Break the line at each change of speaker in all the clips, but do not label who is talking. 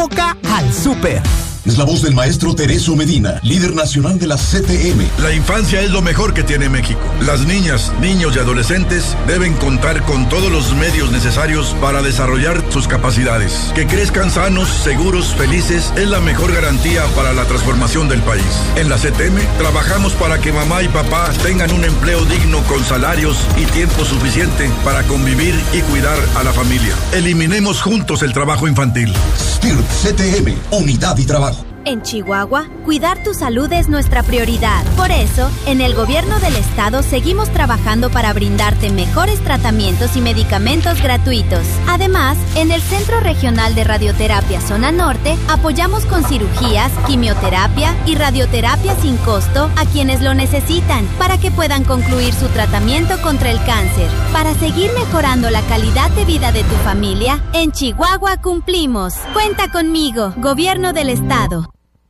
Toca al súper.
Es la voz del maestro Tereso Medina, líder nacional de la CTM.
La infancia es lo mejor que tiene México. Las niñas, niños y adolescentes deben contar con todos los medios necesarios para desarrollar sus capacidades. Que crezcan sanos, seguros, felices es la mejor garantía para la transformación del país. En la CTM trabajamos para que mamá y papá tengan un empleo digno con salarios y tiempo suficiente para convivir y cuidar a la familia. Eliminemos juntos el trabajo infantil.
STIRT CTM, Unidad y Trabajo.
En Chihuahua, cuidar tu salud es nuestra prioridad. Por eso, en el gobierno del estado seguimos trabajando para brindarte mejores tratamientos y medicamentos gratuitos. Además, en el Centro Regional de Radioterapia Zona Norte, apoyamos con cirugías, quimioterapia y radioterapia sin costo a quienes lo necesitan, para que puedan concluir su tratamiento contra el cáncer. Para seguir mejorando la calidad de vida de tu familia, en Chihuahua cumplimos. Cuenta conmigo, Gobierno del Estado.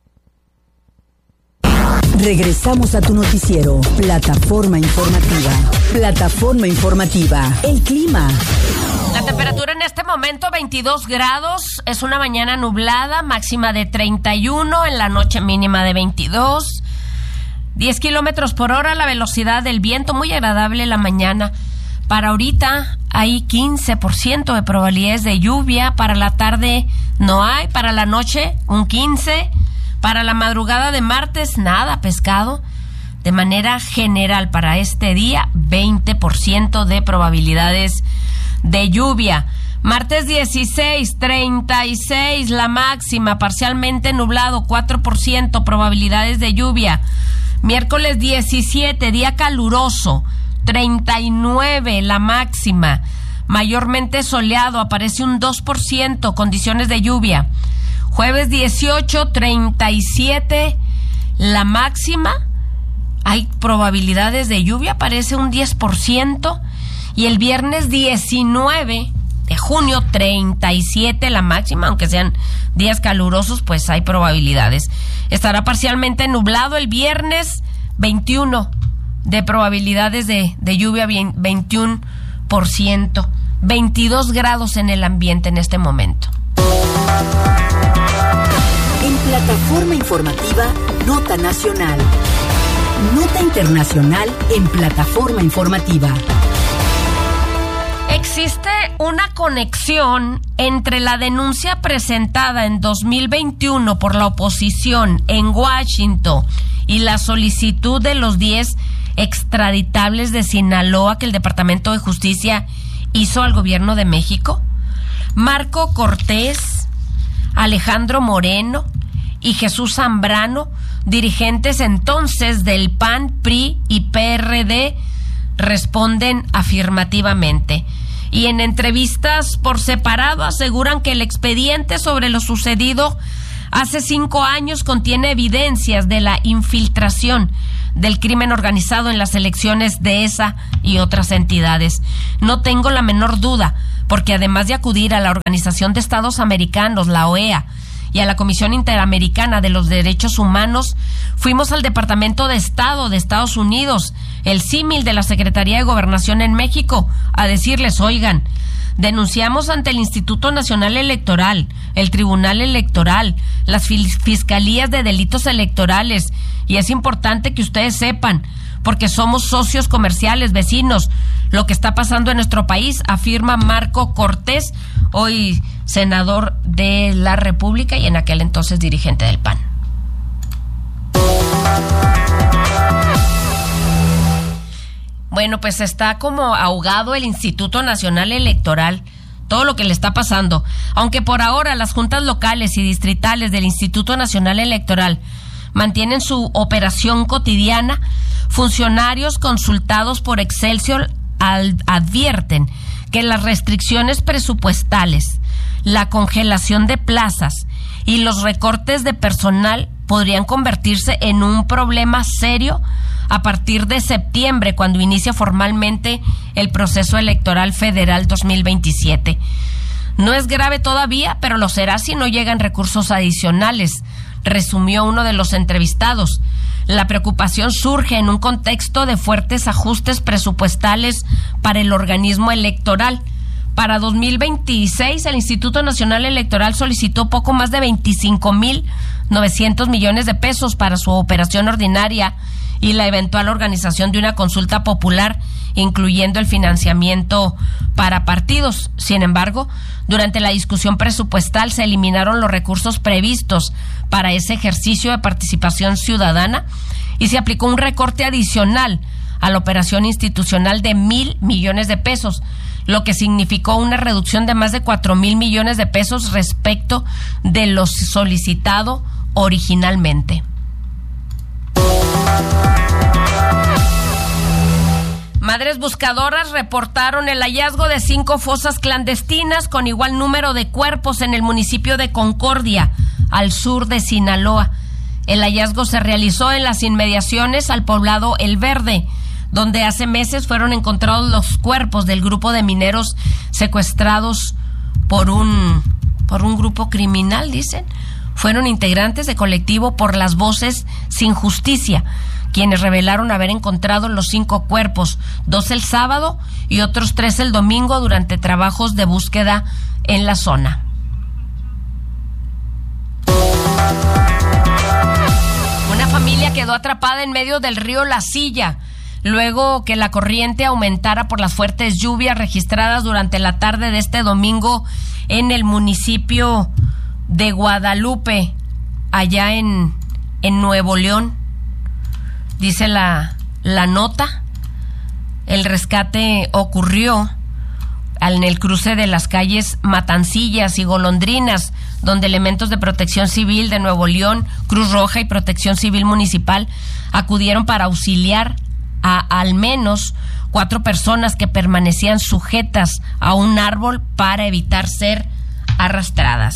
Regresamos a tu noticiero, Plataforma Informativa. Plataforma Informativa, el clima.
La temperatura en este momento 22 grados, es una mañana nublada, máxima de 31, en la noche mínima de 22. 10 kilómetros por hora la velocidad del viento, muy agradable la mañana. Para ahorita hay 15% de probabilidades de lluvia, para la tarde no hay, para la noche un 15%. Para la madrugada de martes, nada, pescado. De manera general, para este día, 20% de probabilidades de lluvia. Martes 16, 36 la máxima, parcialmente nublado, 4% probabilidades de lluvia. Miércoles 17, día caluroso, 39 la máxima, mayormente soleado, aparece un 2%, condiciones de lluvia. Jueves 18, 37 la máxima, hay probabilidades de lluvia, aparece un 10%, y el viernes 19 de junio, 37 la máxima, aunque sean días calurosos, pues hay probabilidades. Estará parcialmente nublado el viernes, 21 de probabilidades de lluvia, 21%, 22 grados en el ambiente en este momento.
En Plataforma Informativa, Nota Nacional. Nota Internacional en Plataforma Informativa.
Existe una conexión entre la denuncia presentada en 2021 por la oposición en Washington y la solicitud de los 10 extraditables de Sinaloa que el Departamento de Justicia hizo al gobierno de México. Marco Cortés, Alejandro Moreno y Jesús Zambrano, dirigentes entonces del PAN, PRI y PRD, responden afirmativamente. Y en entrevistas por separado aseguran que el expediente sobre lo sucedido hace 5 años contiene evidencias de la infiltración del crimen organizado en las elecciones de esa y otras entidades. No tengo la menor duda, porque además de acudir a la Organización de Estados Americanos, la OEA, y a la Comisión Interamericana de los Derechos Humanos, fuimos al Departamento de Estado de Estados Unidos, el símil de la Secretaría de Gobernación en México, a decirles, oigan, denunciamos ante el Instituto Nacional Electoral, el Tribunal Electoral, las Fiscalías de Delitos Electorales, y es importante que ustedes sepan, porque somos socios comerciales, vecinos, lo que está pasando en nuestro país, afirma Marco Cortés, hoy senador de la República y en aquel entonces dirigente del PAN. Bueno, pues está como ahogado el Instituto Nacional Electoral, todo lo que le está pasando. Aunque por ahora las juntas locales y distritales del Instituto Nacional Electoral mantienen su operación cotidiana, funcionarios consultados por Excelsior advierten que las restricciones presupuestales, la congelación de plazas y los recortes de personal podrían convertirse en un problema serio a partir de septiembre, cuando inicia formalmente el proceso electoral federal 2027. No es grave todavía, pero lo será si no llegan recursos adicionales, resumió uno de los entrevistados. La preocupación surge en un contexto de fuertes ajustes presupuestales para el organismo electoral, Para 2026, el Instituto Nacional Electoral solicitó poco más de 25,900 millones de pesos para su operación ordinaria y la eventual organización de una consulta popular, incluyendo el financiamiento para partidos. Sin embargo, durante la discusión presupuestal se eliminaron los recursos previstos para ese ejercicio de participación ciudadana y se aplicó un recorte adicional a la operación institucional de 1,000 millones de pesos, lo que significó una reducción de más de 4,000 millones de pesos respecto de lo solicitado originalmente. Madres buscadoras reportaron el hallazgo de 5 fosas clandestinas con igual número de cuerpos en el municipio de Concordia, al sur de Sinaloa. El hallazgo se realizó en las inmediaciones al poblado El Verde, donde hace meses fueron encontrados los cuerpos del grupo de mineros secuestrados por un grupo criminal, dicen. Fueron integrantes de colectivo Por las Voces Sin Justicia, quienes revelaron haber encontrado los 5 cuerpos, 2 el sábado y otros 3 el domingo durante trabajos de búsqueda en la zona. Una familia quedó atrapada en medio del río La Silla, luego que la corriente aumentara por las fuertes lluvias registradas durante la tarde de este domingo en el municipio de Guadalupe, allá en Nuevo León. Dice la nota, el rescate ocurrió en el cruce de las calles Matancillas y Golondrinas, donde elementos de Protección Civil de Nuevo León, Cruz Roja y Protección Civil Municipal acudieron para auxiliar a al menos 4 personas que permanecían sujetas a un árbol para evitar ser arrastradas.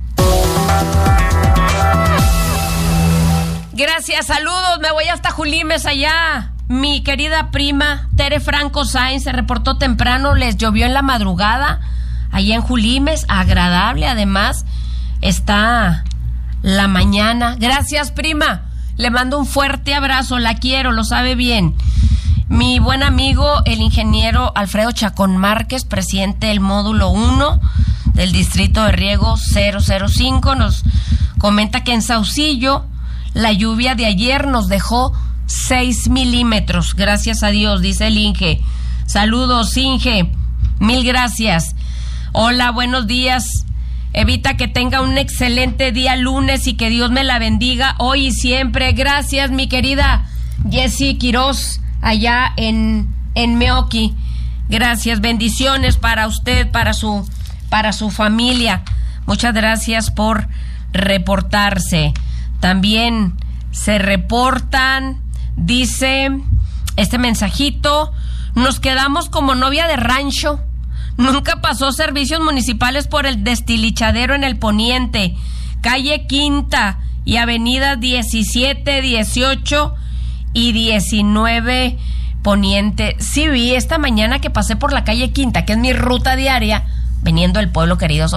Gracias, saludos, me voy hasta Julimes allá. Mi querida prima Tere Franco Sáenz se reportó temprano, les llovió en la madrugada allá en Julimes, agradable además está la mañana. Gracias, prima, le mando un fuerte abrazo, la quiero, lo sabe bien. Mi buen amigo, el ingeniero Alfredo Chacón Márquez, presidente del módulo 1 del distrito de riego 005, nos comenta que en Saucillo la lluvia de ayer nos dejó 6 milímetros, gracias a Dios, dice el Inge. Saludos, Inge, mil gracias. Hola, buenos días. Evita que tenga un excelente día lunes y que Dios me la bendiga hoy y siempre. Gracias, mi querida Jessy Quiroz, allá en Meoqui. Gracias, bendiciones para usted, para su familia. Muchas gracias por reportarse. También se reportan, dice este mensajito, nos quedamos como novia de rancho. Nunca pasó servicios municipales por el destilichadero en el poniente, calle Quinta y avenida 17, 18 y 19 poniente. Sí vi esta mañana que pasé por la calle Quinta, que es mi ruta diaria, viniendo del pueblo querido.